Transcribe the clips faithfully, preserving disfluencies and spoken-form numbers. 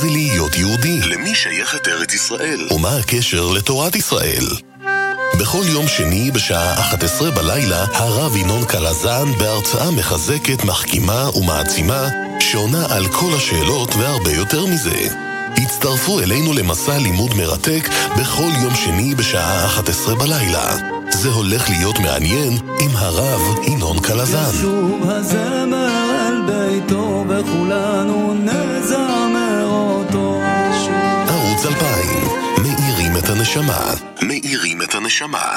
זה להיות יהודי? למי שייכת ארץ ישראל? ומה הקשר לתורת ישראל? בכל יום שני בשעה אחת עשרה בלילה, הרב ינון קלזן בהרצאה מחזקת, מחכימה ומעצימה, שעונה על כל השאלות והרבה יותר מזה. הצטרפו אלינו למסע לימוד מרתק בכל יום שני בשעה אחת עשרה בלילה. זה הולך להיות מעניין עם הרב ינון קלזן. ישוב הזמר על ביתו וכולנו נזמר אותו. ערוץ אלפיים, מאירים את הנשמה. מאירים את הנשמה.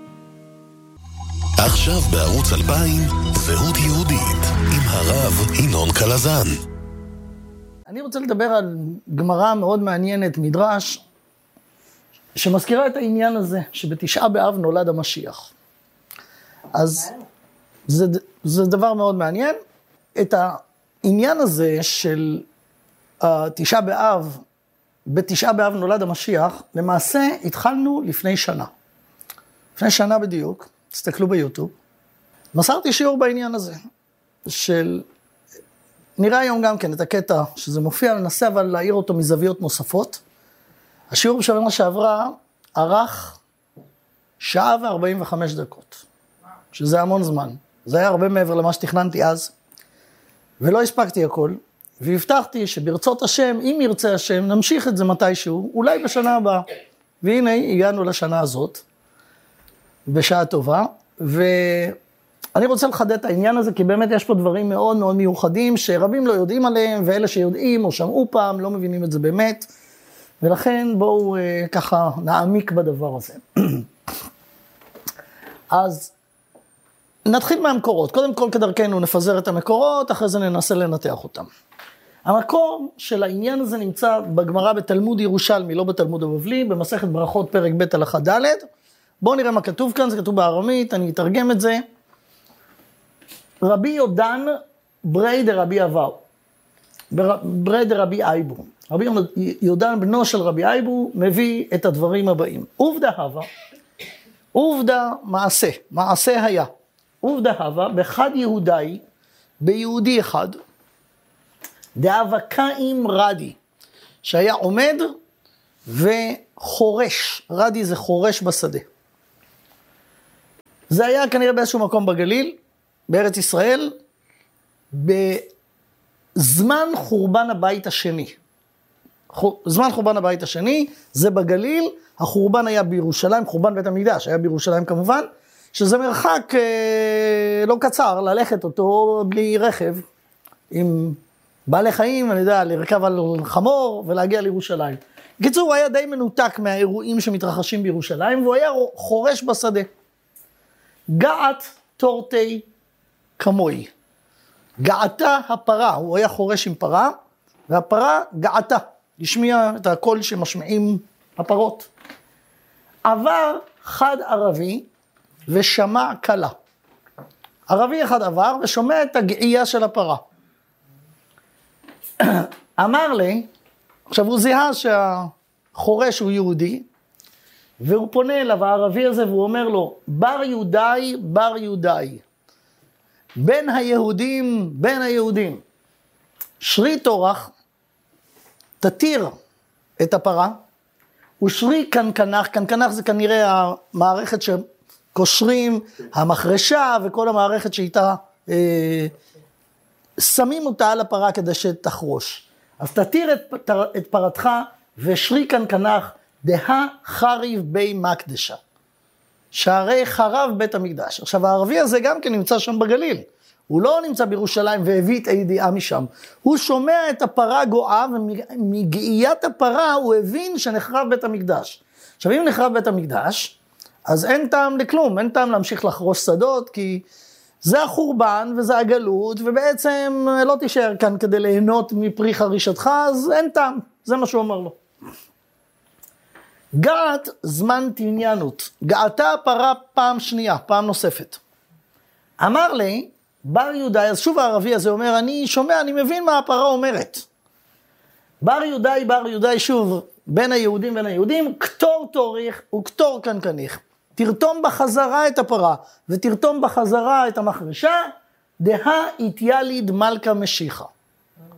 עכשיו בערוץ אלפיים, זהות יהודית עם הרב ינון קלזן. אני רוצה לדבר על גמרא מאוד מעניינת, מדרש, שמזכירה את העניין הזה, שבתשעה באב נולד המשיח. אז זה, זה דבר מאוד מעניין. את העניין הזה של תשעה באב, בתשעה באב נולד המשיח, למעשה התחלנו לפני שנה. לפני שנה בדיוק, תסתכלו ביוטיוב, מסרתי שיעור בעניין הזה, של... נראה היום גם כן את הקטע שזה מופיע, ננסה אבל להעיר אותו מזוויות נוספות. השיעור בשבוע שעברה ערך שעה וארבעים וחמש דקות, שזה המון זמן. זה היה הרבה מעבר למה שתכננתי אז, ולא הספקתי הכל, והבטחתי שברצות השם, אם ירצה השם, נמשיך את זה מתישהו, אולי בשנה הבאה. והנה הגענו לשנה הזאת, בשעה טובה, ו... אני רוצה לחדד את העניין הזה, כי באמת יש פה דברים מאוד מאוד מיוחדים, שרבים לא יודעים עליהם, ואלה שיודעים או שמעו פעם, לא מבינים את זה באמת, ולכן בואו אה, ככה נעמיק בדבר הזה. אז נתחיל מהמקורות. קודם כל כדרכנו נפזר את המקורות, אחרי זה ננסה לנתח אותם. המקור של העניין הזה נמצא בגמרא בתלמוד ירושלמי, לא בתלמוד הבבלי, במסכת ברכות פרק ב' הלכה ד'. בואו נראה מה כתוב כאן, זה כתוב בארמית, אני אתרגם את זה. רבי יודן ברי דרבי אבאו, ברי דרבי אייבו. רבי יודן בנו של רבי אייבו מביא את הדברים הבאים. עובדה הווה, עובדה מעשה, מעשה היה. עובדה הווה בחד יהודאי, ביהודי אחד, דאבקאים רדי, שהיה עומד וחורש. רדי זה חורש בשדה. זה היה כנראה באיזשהו מקום בגליל, בארץ ישראל, בזמן חורבן הבית השני. זמן חורבן הבית השני, זה בגליל, החורבן היה בירושלים, חורבן בית המקדש, היה בירושלים כמובן, שזה מרחק אה, לא קצר, ללכת אותו בלי רכב, עם בעלי חיים, אני יודע, לרכב על חמור ולהגיע לירושלים. בקיצור, הוא היה די מנותק מהאירועים שמתרחשים בירושלים, והוא היה חורש בשדה. געת תורתי כמוי. געתה הפרה, הוא היה חורש עם פרה, והפרה געתה, לשמיע את הקול שמשמיעים הפרות. עבר חד ערבי ושמע קלה. ערבי אחד עבר ושומע את הגעייה של הפרה. אמר לי, עכשיו הוא זיהה שהחורש הוא יהודי, והוא פונה אליו הערבי הזה והוא אומר לו, בר יהודאי, בר יהודאי. בין היהודים, בין היהודים, שרי תורח, תתיר את הפרה, ושרי קנקנח, קנקנח זה כנראה המערכת שקושרים, המחרשה וכל המערכת שאיתה, אה, שמים אותה על הפרה כדי שתחרוש. אז תתיר את, את פרתך, ושרי קנקנח, דה חריב בי מקדשה. שהרי חרב בית המקדש. עכשיו הערבי הזה גם כן נמצא שם בגליל. הוא לא נמצא בירושלים והביא את הידיעה משם. הוא שומע את הפרה גואה, ומגאיית הפרה הוא הבין שנחרב בית המקדש. עכשיו אם נחרב בית המקדש, אז אין טעם לכלום, אין טעם להמשיך לחרוש שדות, כי זה החורבן וזה הגלות, ובעצם לא תישאר כאן כדי ליהנות מפרי חרישתך, אז אין טעם. זה מה שהוא אמר לו. געת זמן תעניינות, געתה הפרה פעם שנייה, פעם נוספת. אמר לי, בר יהודאי, אז שוב הערבי הזה אומר, אני שומע, אני מבין מה הפרה אומרת. בר יהודאי, בר יהודאי, שוב, בין היהודים בין היהודים, כתור תוריך וכתור קנקניך. תרתום בחזרה את הפרה, ותרתום בחזרה את המחרשה, דה איתיאליד מלכה משיחה.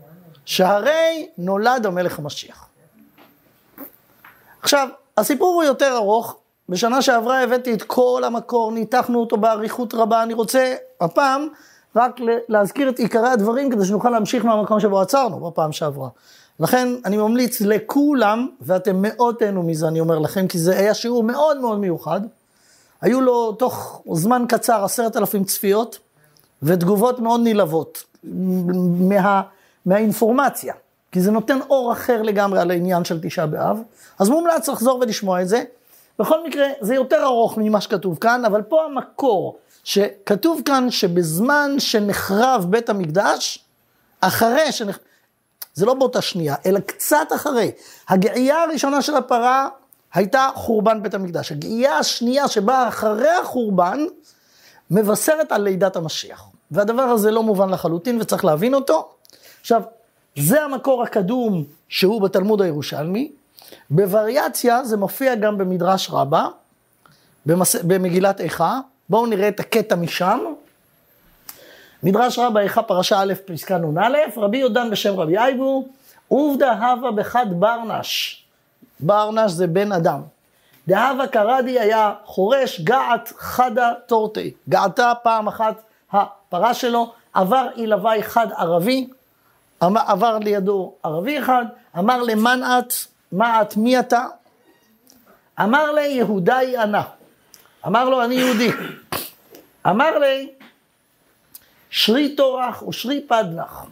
שהרי נולד המלך המשיח. עכשיו, הסיפור הוא יותר ארוך, בשנה שעברה הבאתי את כל המקור, ניתחנו אותו בעריכות רבה, אני רוצה הפעם רק להזכיר את עיקרי הדברים, כדי שנוכל להמשיך מהמקום שבו עצרנו בפעם שעברה. לכן אני ממליץ לכולם, ואתם מאוד תהנו מזה, אני אומר לכם, כי זה היה שיעור מאוד מאוד מיוחד, היו לו תוך זמן קצר עשרת אלפים צפיות, ותגובות מאוד נלהבות, מה, מהאינפורמציה, כי זה נותן אור אחר לגמרי על העניין של תשעה באב, אז מומלץ לחזור ולשמוע את זה. בכל מקרה, זה יותר ארוך ממה שכתוב כאן, אבל פה המקור שכתוב כאן שבזמן שנחרב בית המקדש, אחרי שנחרב, זה לא באותה שנייה, אלא קצת אחרי, הגאייה הראשונה של הפרה הייתה חורבן בית המקדש, הגאייה השנייה שבאה אחרי החורבן, מבשרת על לידת המשיח. והדבר הזה לא מובן לחלוטין וצריך להבין אותו. עכשיו, זה המקור הקדום שהוא בתלמוד הירושלמי, בווריאציה זה מופיע גם במדרש רבה, במס... במגילת איכה, בואו נראה את הקטע משם. מדרש רבה איכה פרשה א' פסקה נון א', רבי יודן בשם רבי אייבו, עובדה הווה בחד ברנש, ברנש זה בן אדם, דהווה קרדי היה חורש געת חדה תורתי, געתה פעם אחת הפרה שלו, עבר אילווי חד ערבי, עבר לידו ערבי אחד, אמר למנעת, מעט מי אתה? אמר לי יהודאי ענה, אמר לו אני יהודי, אמר לי שרי תורח ושרי פדנח,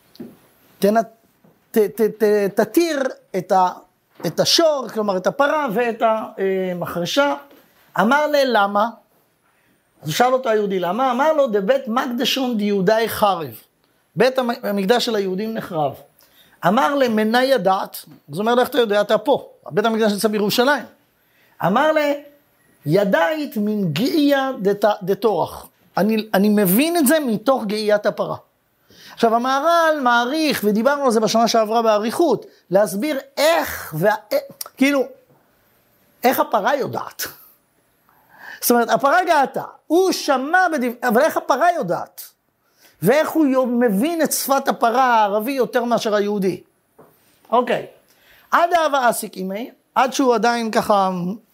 תתיר את, ה, את השור, כלומר את הפרה ואת המחרשה, אמר לי למה? אז הוא שאל אותו היהודי למה? אמר לו דבית מקדשון דיהודאי חרב, בית המקדש של היהודים נחרב. אמר למנה ידעת, זאת אומרת, איך אתה יודע, אתה פה, בית המקדש נמצא בירושלים. אמר לה, ידעית מן גאייה דתורח. אני, אני מבין את זה מתוך גאיית הפרה. עכשיו, המהר"ל מעריך, ודיברנו על זה בשנה שעברה בעריכות, להסביר איך, וה, כאילו, איך הפרה יודעת. זאת אומרת, הפרה גאתה, הוא שמע בדיוק, אבל איך הפרה יודעת? ואיך הוא מבין את שפת הפרה הערבי יותר מאשר היהודי. אוקיי. עד אהבה אסיק אימי, עד שהוא עדיין ככה,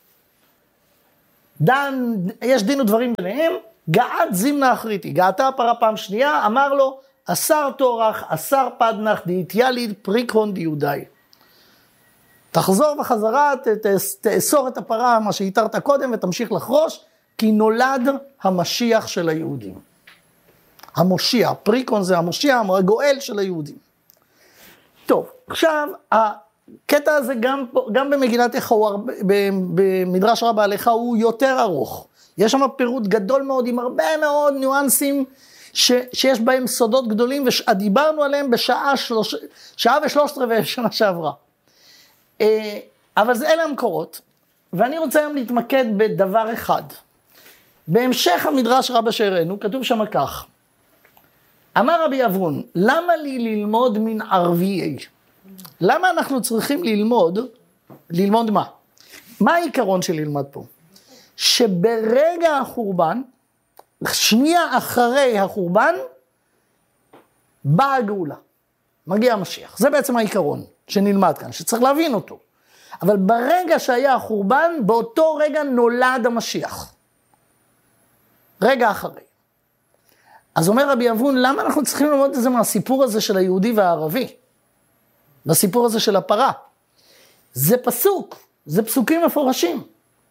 דן, יש דין ודברים ביניהם, געת זימנה אחריתי, געתה הפרה פעם שנייה, אמר לו, אסר תורח, אסר פדנח, דהתיאליד פריקהון דיהודאי. תחזור בחזרה, תאסור את הפרה, מה שהתרת קודם, ותמשיך לחרוש, כי נולד המשיח של היהודים. המושיע, פריקון זה המושיע, הגואל של היהודים. טוב, עכשיו, הקטע הזה גם, גם במגילת איכה, במדרש רבה על איכה, הוא יותר ארוך. יש שם פירוט גדול מאוד, עם הרבה מאוד ניואנסים, ש, שיש בהם סודות גדולים, ודיברנו עליהם בשעה שלוש, שעה ושלושת רבעי שנה שעברה. אבל זה אלה המקורות, ואני רוצה היום להתמקד בדבר אחד. בהמשך המדרש רבה שהראינו, כתוב שם כך, אמר רבי אברון, למה לי ללמוד מן ערביי? למה אנחנו צריכים ללמוד, ללמוד מה? מה העיקרון שללמד פה? שברגע החורבן, שנייה אחרי החורבן, באה הגאולה, מגיע המשיח. זה בעצם העיקרון שנלמד כאן, שצריך להבין אותו. אבל ברגע שהיה החורבן, באותו רגע נולד המשיח. רגע אחרי. אז אומר רבי אברון, למה אנחנו צריכים ללמוד את זה מהסיפור הזה של היהודי והערבי? בסיפור הזה של הפרה. זה פסוק, זה פסוקים מפורשים.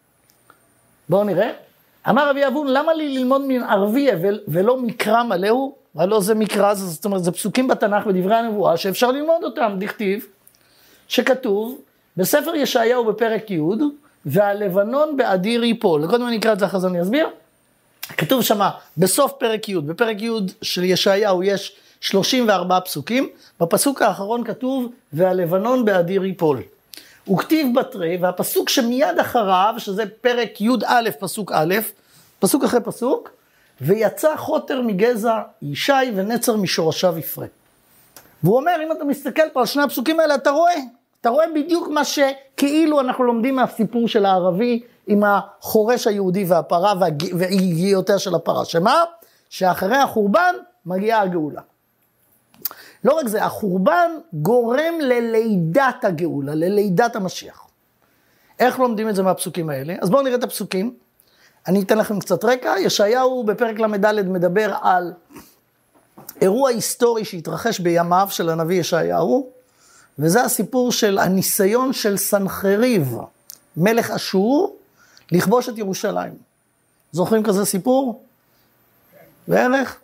בואו נראה. אמר רבי אברון, למה לי ללמוד מן ערבי ולא מקרא מלאו? ולא זה מקרא, זאת אומרת, זה פסוקים בתנ"ך בדברי הנבואה, שאפשר ללמוד אותם, דכתיב, שכתוב בספר ישעיהו בפרק י' והלבנון באדיר ייפול. קודם אני אקרא את זה אחרי זה אני אסביר. כתוב שמה, בסוף פרק י', בפרק י' של ישעיהו יש שלושים וארבעה פסוקים, בפסוק האחרון כתוב, והלבנון באדיר ייפול. הוא כתיב בתרי, והפסוק שמיד אחריו, שזה פרק י' א', פסוק א', פסוק אחרי פסוק, ויצא חוטר מגזע ישי ונצר משורשיו יפרה. והוא אומר, אם אתה מסתכל פה על שני הפסוקים האלה, אתה רואה, אתה רואה בדיוק מה שכאילו אנחנו לומדים מהסיפור של הערבי, עם החורש היהודי והפרה והגיעותיה של הפרה. שמה? שאחרי החורבן מגיעה הגאולה. לא רק זה, החורבן גורם ללידת הגאולה, ללידת המשיח. איך לומדים את זה מהפסוקים האלה? אז בואו נראה את הפסוקים. אני אתן לכם קצת רקע. ישעיהו בפרק למד' מדבר על אירוע היסטורי שהתרחש בימיו של הנביא ישעיהו, וזה הסיפור של הניסיון של סנחריב, מלך אשור, לכבוש את ירושלים. זוכרים כזה סיפור? בערך?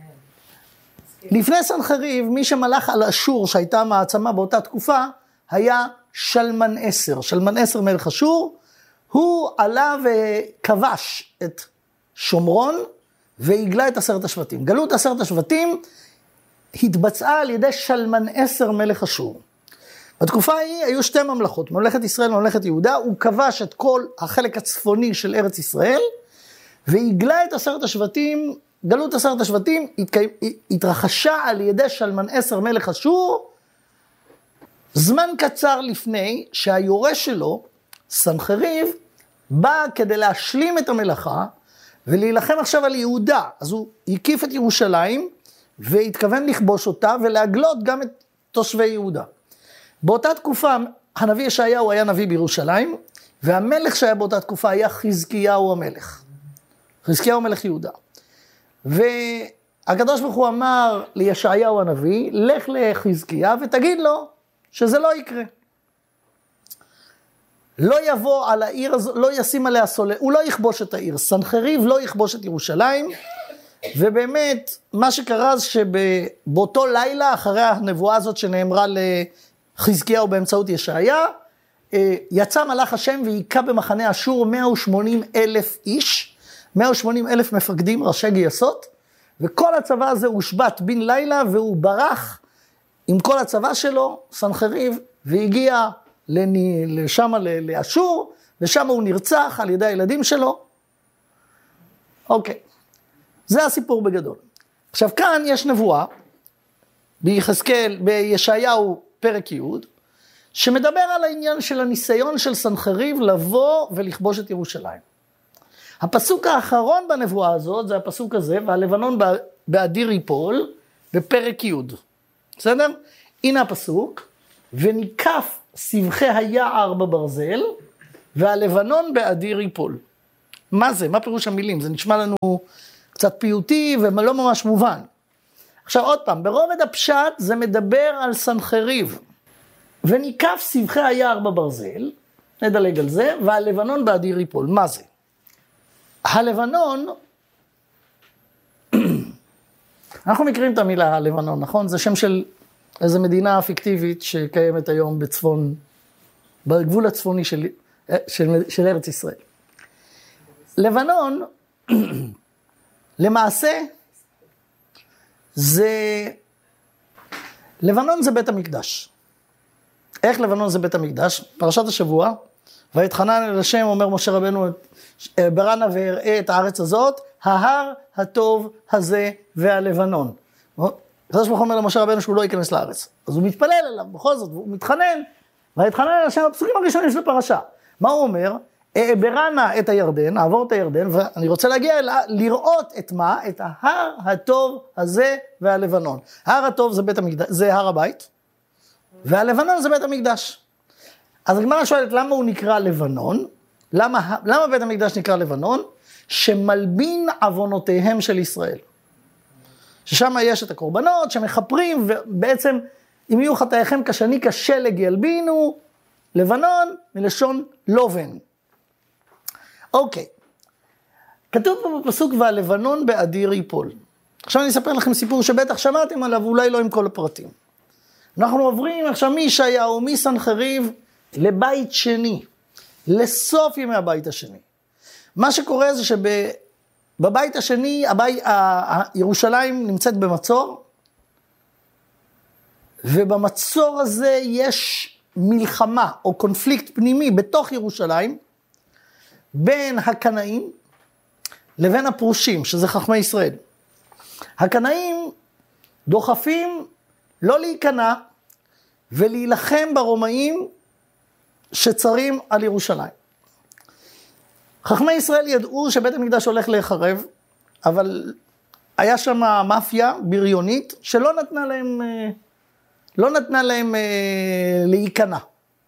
לפני סנחריב, מי שמלך על אשור, שהייתה מעצמה באותה תקופה, היה שלמן עשר. שלמן עשר מלך אשור, הוא עלה וכבש את שומרון, והגלה את עשרת השבטים. גלות עשרת השבטים התבצעה על ידי שלמן עשר מלך אשור. בתקופה ההיא היו שתי ממלכות, ממלכת ישראל וממלכת יהודה, הוא כבש את כל החלק הצפוני של ארץ ישראל, והגלה את עשרת השבטים, גלות עשרת השבטים התרחשה על ידי שלמן עשר מלך אשור, זמן קצר לפני שהיורש שלו, סנחריב, בא כדי להשלים את המלאכה, ולהילחם עכשיו על יהודה. אז הוא הקיף את ירושלים, והתכוון לכבוש אותה, ולהגלות גם את תושבי יהודה. באותה תקופה, הנביא ישעיהו היה נביא בירושלים, והמלך שהיה באותה תקופה היה חזקיהו המלך. חזקיהו מלך יהודה. והקדוש ברוך הוא אמר לישעיהו הנביא, לך לחזקיה ותגיד לו שזה לא יקרה. לא יבוא על העיר הזו, לא ישים עליה סוללה, הוא לא יכבוש את העיר. סנחריב לא יכבוש את ירושלים, ובאמת מה שקרה זה שבאותו לילה, אחרי הנבואה הזאת שנאמרה לחזקיהו באמצעות ישעיה, יצא מלאך השם והיכה במחנה אשור מאה ושמונים אלף איש, מאה ושמונים אלף מפקדים, ראשי גייסות, וכל הצבא הזה הושבת בן לילה, והוא ברח עם כל הצבא שלו, סנחריב, והגיע לשם לאשור, ושם הוא נרצח על ידי הילדים שלו. אוקיי, זה הסיפור בגדול. עכשיו כאן יש נבואה, ביחזקאל, בישעיהו פרק י', שמדבר על העניין של הניסיון של סנחריב לבוא ולכבוש את ירושלים. הפסוק האחרון בנבואה הזאת, זה הפסוק הזה, והלבנון באדיר ייפול, בפרק י'. בסדר? הנה הפסוק, וניקף סבכי היער בברזל, והלבנון באדיר ייפול. מה זה? מה פירוש המילים? זה נשמע לנו קצת פיוטי ולא ממש מובן. עכשיו עוד פעם, ברובד הפשט זה מדבר על סנחריב, וניקף סבכי היער בברזל, נדלג על זה, והלבנון באדיר ייפול. מה זה? הלבנון, אנחנו מכירים את המילה הלבנון, נכון? זה שם של איזו מדינה פיקטיבית שקיימת היום בצפון, בגבול הצפוני של, של, של ארץ ישראל. לבנון, למעשה, זה, לבנון זה בית המקדש. איך לבנון זה בית המקדש? פרשת השבוע, ויתחנן אל השם, אומר משה רבנו, ברנה והראה את הארץ הזאת, ההר הטוב הזה והלבנון. הקדוש ברוך הוא אומר למשה רבנו שהוא לא ייכנס לארץ. אז הוא מתפלל אליו, בכל זאת, והוא מתחנן, ויתחנן אל השם הפסוקים הראשונים של הפרשה. מה הוא אומר? ברנה את הירדן, עבור את הירדן, ואני רוצה להגיע אל, לראות את מה? את ההר הטוב הזה והלבנון. ההר הטוב זה בית המקדש, זה הר הבית, והלבנון זה בית המקדש. אז הגמרא שואלת, למה הוא נקרא לבנון? למה, למה בית המקדש נקרא לבנון? שמלבין עוונותיהם של ישראל. ששם יש את הקורבנות שמחפרים, ובעצם אם יהיו חטאיכם כשני כשלג ילבינו, לבנון מלשון לובן. אוקיי, כתוב פה בפסוק והלבנון באדיר ייפול. עכשיו אני אספר לכם סיפור שבטח שמעתם עליו, אולי לא עם כל הפרטים. אנחנו עוברים עכשיו מישעיהו, מסנחריב, לבית שני, לסוף ימי הבית השני. מה שקורה זה שבבית השני, הבית, ירושלים נמצאת במצור, ובמצור הזה יש מלחמה או קונפליקט פנימי בתוך ירושלים, בין הקנאים לבין הפרושים, שזה חכמי ישראל. הקנאים דוחפים לא להיכנע ולהילחם ברומאים שצרים על ירושלים. חכמי ישראל ידעו שבית המקדש הולך להיחרב, אבל היה שם מאפיה בריונית, שלא נתנה להם, לא נתנה להם להיכנע.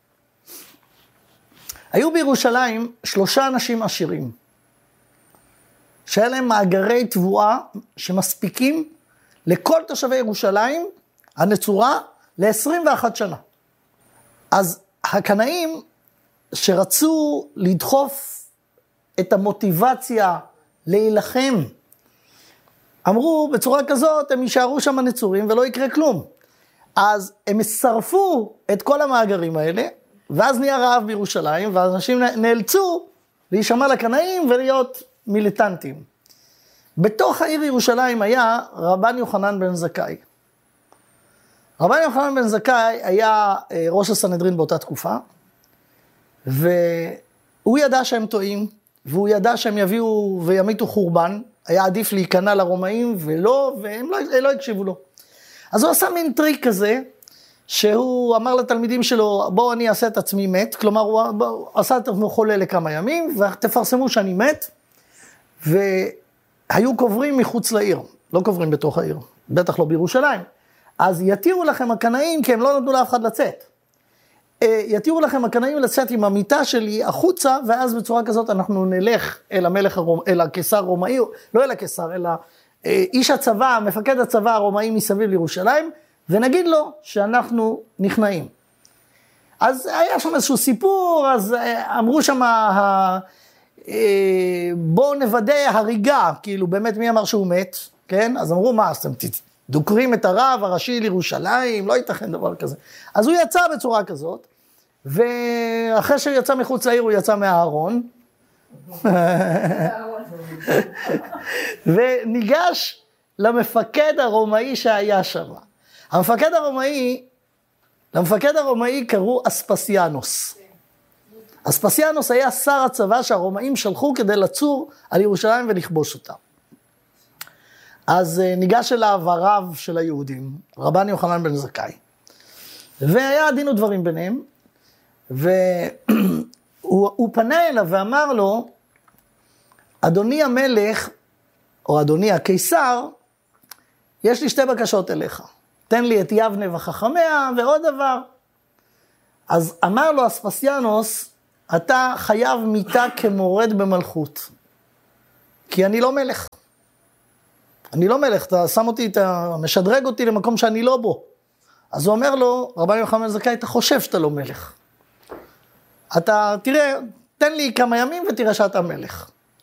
היו בירושלים שלושה אנשים עשירים, שהיה להם מאגרי תבואה שמספיקים לכל תושבי ירושלים הנצורה ל-עשרים ואחת שנה. אז הקנאים שרצו לדחוף את המוטיבציה להילחם, אמרו בצורה כזאת הם יישארו שם נצורים ולא יקרה כלום. אז הם שרפו את כל המאגרים האלה, ואז נהיה רעב בירושלים, ואז אנשים נאלצו להישמע לקנאים ולהיות מיליטנטים. בתוך העיר ירושלים היה רבן יוחנן בן זכאי. רבן יוחנן בן זכאי היה ראש הסנהדרין באותה תקופה, והוא ידע שהם טועים, והוא ידע שהם יביאו וימיתו חורבן, היה עדיף להיכנע לרומאים ולא, והם לא, לא הקשיבו לו. אז הוא עשה מין טריק כזה, שהוא אמר לתלמידים שלו, בואו אני אעשה את עצמי מת, כלומר הוא בוא, עשה את עצמו חולה לכמה ימים, ותפרסמו שאני מת, והיו קוברים מחוץ לעיר, לא קוברים בתוך העיר, בטח לא בירושלים. אז יתירו לכם הקנאים, כי הם לא נתנו לאף אחד לצאת. יתירו לכם הקנאים לצאת עם המיטה שלי החוצה, ואז בצורה כזאת אנחנו נלך אל המלך הרומאי, אל הקיסר רומאי, לא אל הקיסר, אלא איש הצבא, מפקד הצבא הרומאי מסביב לירושלים, ונגיד לו שאנחנו נכנעים. אז היה שם איזשהו סיפור, אז אמרו שם, בואו נוודא הריגה, כאילו באמת מי אמר שהוא מת, כן? אז אמרו מה, אז אתם דוקרים את הרב הראשי לירושלים, לא ייתכן דבר כזה. אז הוא יצא בצורה כזאת, ואחרי שהוא יצא מחוץ לעיר הוא יצא מהארון, וניגש למפקד הרומאי שהיה שם. המפקד הרומאי, למפקד הרומאי קראו אספסיאנוס. אספסיאנוס היה שר הצבא שהרומאים שלחו כדי לצור על ירושלים ולכבוש אותה. אז ניגש אליו הרב של היהודים, רבן יוחנן בן זכאי. והיה דין ודברים ביניהם, והוא פנה אליו ואמר לו, אדוני המלך, או אדוני הקיסר, יש לי שתי בקשות אליך. תן לי את יבנה וחכמיה ועוד דבר. אז אמר לו אספסיאנוס, אתה חייב מיתה כמורד במלכות, כי אני לא מלך. אני לא מלך, אתה שם אותי, אתה משדרג אותי למקום שאני לא בו. אז הוא אומר לו, רבן יוחנן בן זכאי, אתה חושב שאתה לא מלך. אתה תראה, תן לי כמה ימים ותראה שאתה מלך.